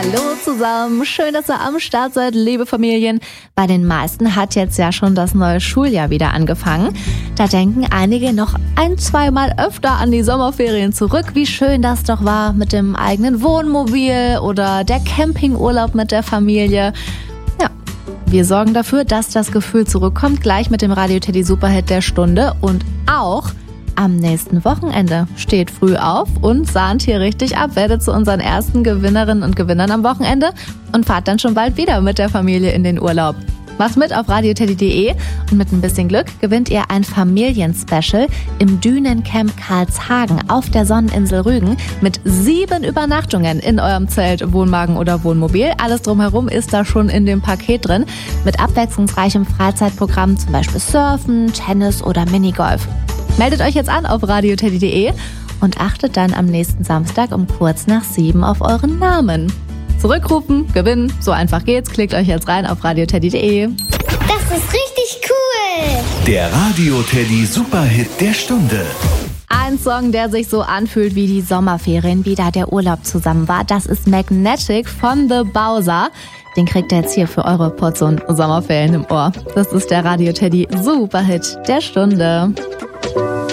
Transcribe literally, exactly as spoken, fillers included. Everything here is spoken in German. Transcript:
Hallo zusammen, schön, dass ihr am Start seid, liebe Familien. Bei den meisten hat jetzt ja schon das neue Schuljahr wieder angefangen. Da denken einige noch ein-, zweimal öfter an die Sommerferien zurück, wie schön das doch war mit dem eigenen Wohnmobil oder der Campingurlaub mit der Familie. Ja, wir sorgen dafür, dass das Gefühl zurückkommt, gleich mit dem Radio Teddy Superhit der Stunde und auch am nächsten Wochenende. Steht früh auf und sahnt hier richtig ab, werdet zu unseren ersten Gewinnerinnen und Gewinnern am Wochenende und fahrt dann schon bald wieder mit der Familie in den Urlaub. Macht mit auf radioteddy punkt de und mit ein bisschen Glück gewinnt ihr ein Familienspecial im Dünencamp Karlshagen auf der Sonneninsel Rügen mit sieben Übernachtungen in eurem Zelt, Wohnwagen oder Wohnmobil. Alles drumherum ist da schon in dem Paket drin mit abwechslungsreichem Freizeitprogramm, zum Beispiel Surfen, Tennis oder Minigolf. Meldet euch jetzt an auf radioteddy punkt de und achtet dann am nächsten Samstag um kurz nach sieben auf euren Namen. Zurückrufen, gewinnen, so einfach geht's. Klickt euch jetzt rein auf radioteddy punkt de. Das ist richtig cool! Der Radio Teddy Superhit der Stunde. Ein Song, der sich so anfühlt wie die Sommerferien, wie da der Urlaub zusammen war. Das ist Magnetic von The Bowser. Den kriegt ihr jetzt hier für eure Portion Sommerferien im Ohr. Das ist der Radio Teddy Superhit der Stunde.